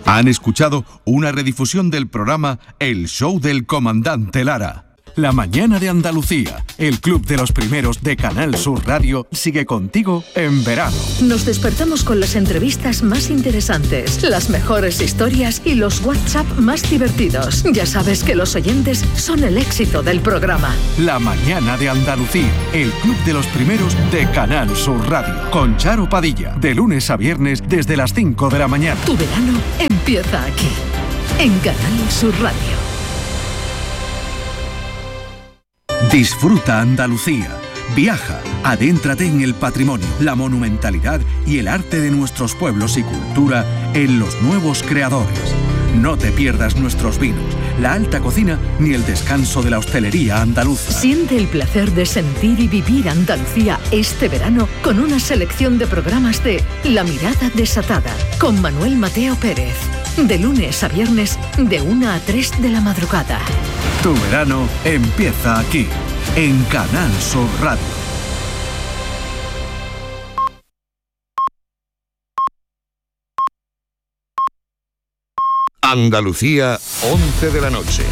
Han escuchado una redifusión del programa El Show del Comandante Lara. La mañana de Andalucía, el club de los primeros de Canal Sur Radio, sigue contigo en verano. Nos despertamos con las entrevistas más interesantes, las mejores historias y los WhatsApp más divertidos. Ya sabes que los oyentes son el éxito del programa. La mañana de Andalucía, el club de los primeros de Canal Sur Radio, con Charo Padilla, de lunes a viernes desde las 5 de la mañana. Tu verano empieza aquí, en Canal Sur Radio. Disfruta Andalucía. Viaja, adéntrate en el patrimonio, la monumentalidad y el arte de nuestros pueblos y cultura en Los Nuevos Creadores. No te pierdas nuestros vinos, la alta cocina ni el descanso de la hostelería andaluza. Siente el placer de sentir y vivir Andalucía este verano con una selección de programas de La Mirada Desatada con Manuel Mateo Pérez. De lunes a viernes de 1 a 3 de la madrugada. Tu verano empieza aquí, en Canal Sur Radio. Andalucía, 11 de la noche.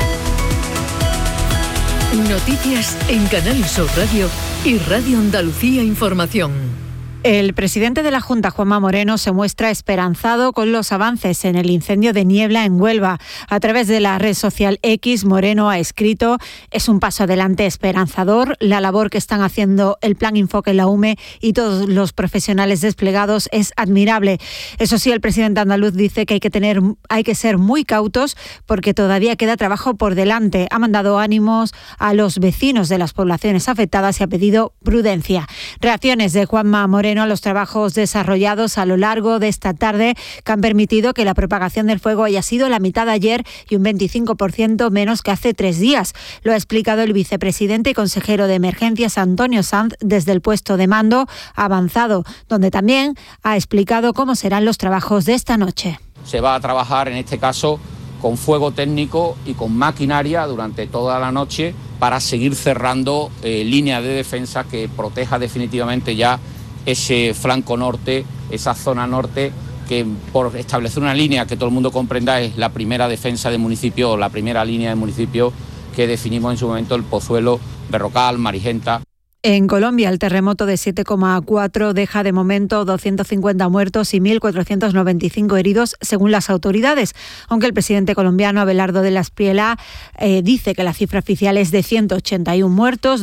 Noticias en Canal Sur Radio y Radio Andalucía Información. El presidente de la Junta, Juanma Moreno, se muestra esperanzado con los avances en el incendio de Niebla en Huelva. A través de la red social X, Moreno ha escrito: es un paso adelante esperanzador. La labor que están haciendo el Plan Enfoque, la UME y todos los profesionales desplegados es admirable. Eso sí, el presidente andaluz dice que hay que ser muy cautos porque todavía queda trabajo por delante. Ha mandado ánimos a los vecinos de las poblaciones afectadas y ha pedido prudencia. Reacciones de Juanma Moreno a los trabajos desarrollados a lo largo de esta tarde, que han permitido que la propagación del fuego haya sido la mitad de ayer y un 25% menos que hace 3 días. Lo ha explicado el vicepresidente y consejero de Emergencias, Antonio Sanz, desde el puesto de mando avanzado, donde también ha explicado cómo serán los trabajos de esta noche. Se va a trabajar, en este caso, con fuego técnico y con maquinaria durante toda la noche para seguir cerrando líneas de defensa que proteja definitivamente ya ese flanco norte, esa zona norte, que por establecer una línea que todo el mundo comprenda es la primera defensa del municipio, o la primera línea del municipio que definimos en su momento, el Pozuelo, Berrocal, Marigenta. En Colombia, el terremoto de 7,4 deja de momento 250 muertos y 1.495 heridos, según las autoridades. Aunque el presidente colombiano, Abelardo de la Espriella, dice que la cifra oficial es de 181 muertos,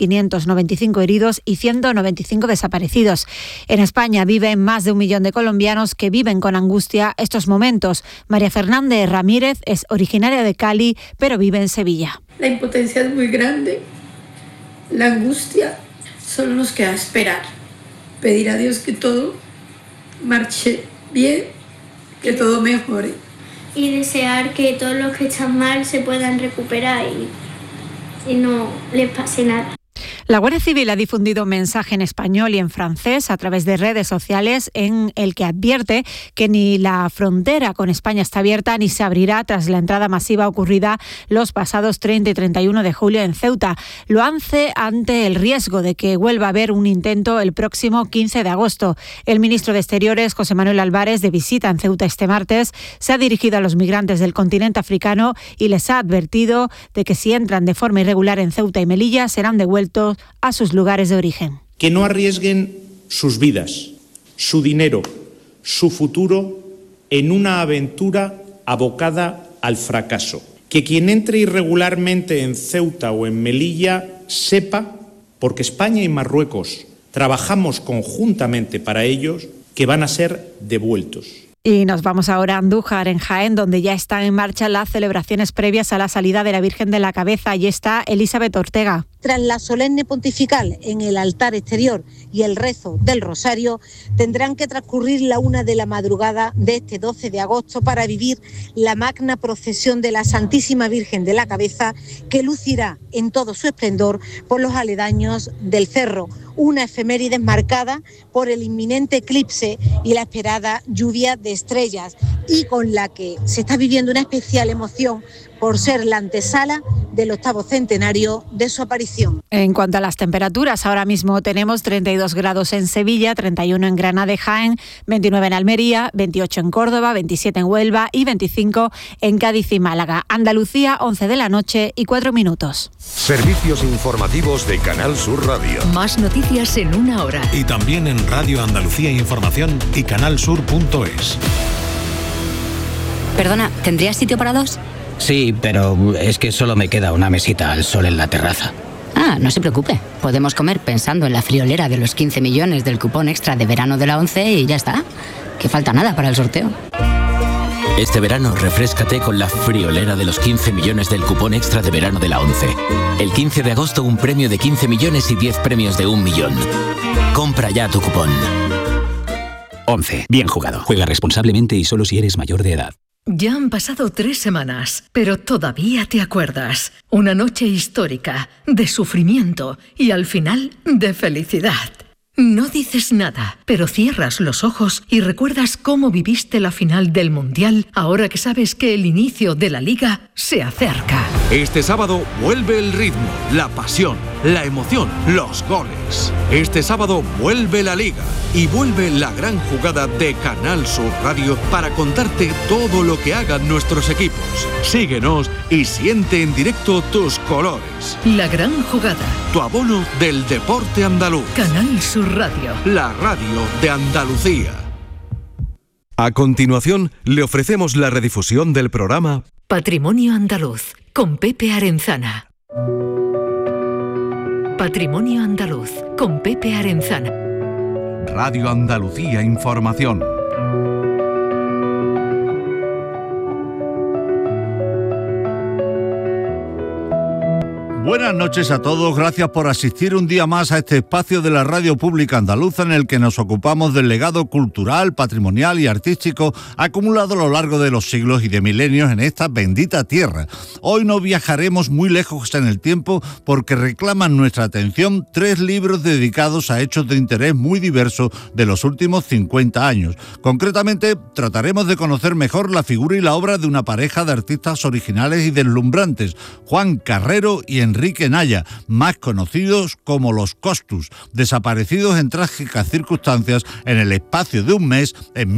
2.595 heridos y 195 desaparecidos. En España viven más de 1 millón de colombianos que viven con angustia estos momentos. María Fernández Ramírez es originaria de Cali, pero vive en Sevilla. La impotencia es muy grande. La angustia solo nos queda esperar, pedir a Dios que todo marche bien, que todo mejore. Y desear que todos los que están mal se puedan recuperar y no les pase nada. La Guardia Civil ha difundido un mensaje en español y en francés a través de redes sociales en el que advierte que ni la frontera con España está abierta ni se abrirá tras la entrada masiva ocurrida los pasados 30 y 31 de julio en Ceuta. Lo hace ante el riesgo de que vuelva a haber un intento el próximo 15 de agosto. El ministro de Exteriores, José Manuel Álvarez, de visita en Ceuta este martes, se ha dirigido a los migrantes del continente africano y les ha advertido de que si entran de forma irregular en Ceuta y Melilla serán devueltos a sus lugares de origen. Que no arriesguen sus vidas, su dinero, su futuro en una aventura abocada al fracaso. Que quien entre irregularmente en Ceuta o en Melilla sepa, porque España y Marruecos trabajamos conjuntamente para ellos, que van a ser devueltos. Y nos vamos ahora a Andújar, en Jaén, donde ya están en marcha las celebraciones previas a la salida de la Virgen de la Cabeza. Allí está Elizabeth Ortega. Tras la solemne pontifical en el altar exterior y el rezo del rosario, tendrán que transcurrir la 1 de la madrugada de este 12 de agosto para vivir la magna procesión de la Santísima Virgen de la Cabeza, que lucirá en todo su esplendor por los aledaños del cerro. Una efeméride marcada por el inminente eclipse y la esperada lluvia de estrellas, y con la que se está viviendo una especial emoción por ser la antesala del 8º centenario de su aparición. En cuanto a las temperaturas, ahora mismo tenemos 32 grados en Sevilla, 31 en Granada y Jaén, 29 en Almería, 28 en Córdoba, 27 en Huelva y 25 en Cádiz y Málaga. Andalucía, 11 de la noche y 4 minutos. Servicios informativos de Canal Sur Radio. Más noticias en una hora. Y también en Radio Andalucía Información y canalsur.es. Perdona, ¿tendrías sitio para dos? Sí, pero es que solo me queda una mesita al sol en la terraza. Ah, no se preocupe. Podemos comer pensando en la friolera de los 15 millones del cupón extra de verano de la ONCE y ya está. Que falta nada para el sorteo. Este verano refréscate con la friolera de los 15 millones del cupón extra de verano de la ONCE. El 15 de agosto un premio de 15 millones y 10 premios de 1 millón. Compra ya tu cupón. ONCE. Bien jugado. Juega responsablemente y solo si eres mayor de edad. Ya han pasado 3 semanas, pero todavía te acuerdas. Una noche histórica, de sufrimiento y al final de felicidad. No dices nada, pero cierras los ojos y recuerdas cómo viviste la final del Mundial ahora que sabes que el inicio de la Liga se acerca. Este sábado vuelve el ritmo, la pasión, la emoción, los goles. Este sábado vuelve la Liga y vuelve la gran jugada de Canal Sur Radio para contarte todo lo que hagan nuestros equipos. Síguenos y siente en directo tus colores. La gran jugada. Tu abono del deporte andaluz. Canal Sur Radio. La radio de Andalucía. A continuación, le ofrecemos la redifusión del programa Patrimonio Andaluz, con Pepe Arenzana. Patrimonio Andaluz, con Pepe Arenzana. Radio Andalucía Información. Buenas noches a todos, gracias por asistir un día más a este espacio de la Radio Pública Andaluza en el que nos ocupamos del legado cultural, patrimonial y artístico acumulado a lo largo de los siglos y de milenios en esta bendita tierra. Hoy no viajaremos muy lejos en el tiempo porque reclaman nuestra atención 3 libros dedicados a hechos de interés muy diverso de los últimos 50 años. Concretamente, trataremos de conocer mejor la figura y la obra de una pareja de artistas originales y deslumbrantes, Juan Carrero y Enrique Naya, más conocidos como los Costus, desaparecidos en trágicas circunstancias en el espacio de un mes en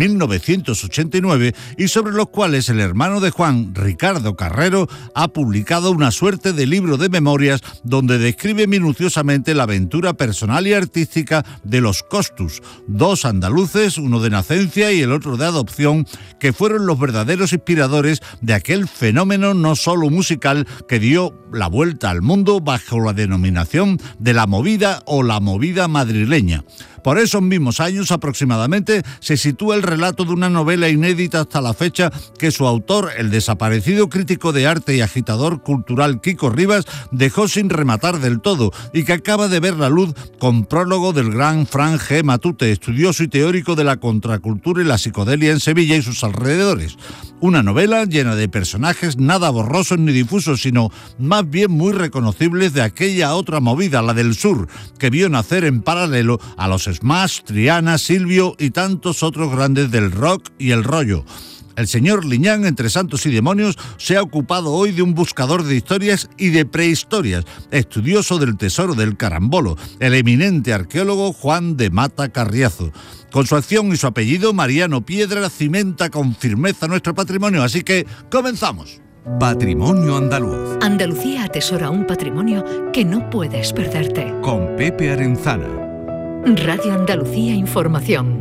1989 y sobre los cuales el hermano de Juan, Ricardo Carrero, ha publicado una suerte de libro de memorias donde describe minuciosamente la aventura personal y artística de los Costus, 2 andaluces, uno de nacencia y el otro de adopción, que fueron los verdaderos inspiradores de aquel fenómeno no solo musical que dio la vuelta al mundo bajo la denominación de la movida o la movida madrileña. Por esos mismos años aproximadamente se sitúa el relato de una novela inédita hasta la fecha que su autor, el desaparecido crítico de arte y agitador cultural Kiko Rivas, dejó sin rematar del todo y que acaba de ver la luz con prólogo del gran Fran G. Matute, estudioso y teórico de la contracultura y la psicodelia en Sevilla y sus alrededores. Una novela llena de personajes nada borrosos ni difusos, sino más bien muy reconocibles de aquella otra movida, la del sur, que vio nacer en paralelo a los Smash, Triana, Silvio y tantos otros grandes del rock y el rollo. El señor Liñán, entre santos y demonios, se ha ocupado hoy de un buscador de historias y de prehistorias, estudioso del tesoro del carambolo, el eminente arqueólogo Juan de Mata Carriazo. Con su acción y su apellido, Mariano Piedra cimenta con firmeza nuestro patrimonio, así que ¡comenzamos! Patrimonio Andaluz. Andalucía atesora un patrimonio que no puedes perderte. Con Pepe Arenzana. Radio Andalucía Información.